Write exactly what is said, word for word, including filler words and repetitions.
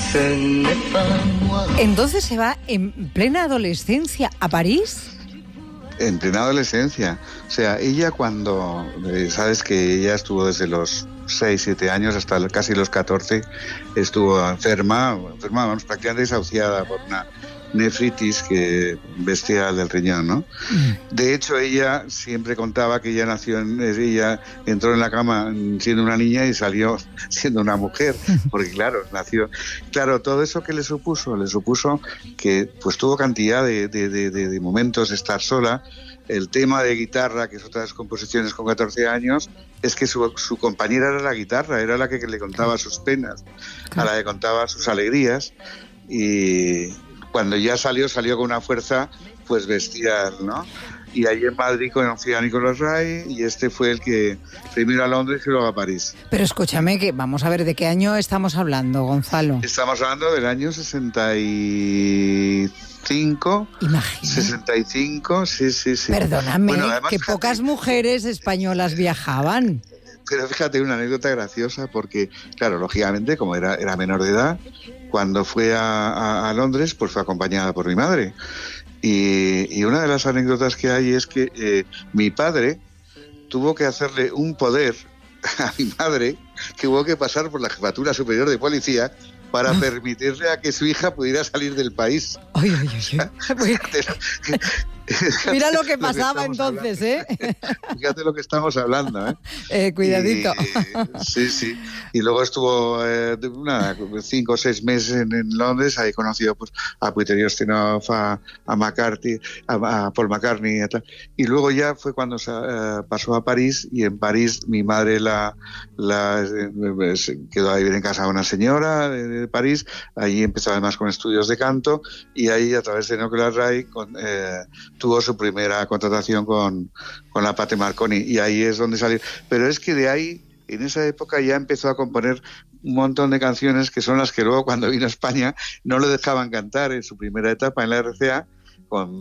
Entonces se va en plena adolescencia a París. En plena adolescencia. O sea, ella cuando... Eh, sabes que ella estuvo desde los seis, siete años hasta casi los catorce, estuvo enferma, enferma, vamos, prácticamente desahuciada por una nefritis que bestial del riñón, ¿no? Mm. De hecho, ella siempre contaba que ella nació, en, ella entró en la cama siendo una niña y salió siendo una mujer, porque claro, nació... Claro, todo eso que le supuso, le supuso que pues tuvo cantidad de, de, de, de, de momentos de estar sola. El tema de guitarra, que es otra de las composiciones con catorce años, es que su, su compañera era la guitarra, era la que, que le contaba sus penas, a la que contaba sus alegrías, y cuando ya salió, salió con una fuerza pues bestial, ¿no? Y allí en Madrid conocí a Nicolas Ray, y este fue el que primero a Londres y luego a París. Pero escúchame, que vamos a ver de qué año estamos hablando, Gonzalo. Estamos hablando del año sesenta y cinco. Imagina. sesenta y cinco, sí, sí, sí. Perdóname, bueno, además, que fíjate, pocas mujeres españolas viajaban. Pero fíjate, una anécdota graciosa, porque, claro, lógicamente, como era, era menor de edad, cuando fue a, a, a Londres, pues fue acompañada por mi madre. Y, y una de las anécdotas que hay es que eh, mi padre tuvo que hacerle un poder a mi madre, que hubo que pasar por la Jefatura Superior de Policía para ah. permitirle a que su hija pudiera salir del país. Ay, ay, ay. ay. Mira lo que pasaba lo que entonces, hablando. ¿eh? Fíjate lo que estamos hablando, ¿eh? eh cuidadito. Y, sí, sí. Y luego estuvo eh, nada, cinco o seis meses en, en Londres, ahí conoció pues, a Peter Ustinov, a, a McCarthy, a, a Paul McCartney y tal. Y luego ya fue cuando se, uh, pasó a París, y en París mi madre la, la eh, quedó a vivir en casa de una señora de, de París. Allí empezó además con estudios de canto, y ahí a través de Nicolas Ray con, eh, tuvo su primera contratación con, con la Pate Marconi, y ahí es donde salió. Pero es que de ahí, en esa época, ya empezó a componer un montón de canciones que son las que luego, cuando vino a España, no lo dejaban cantar en su primera etapa en la R C A, con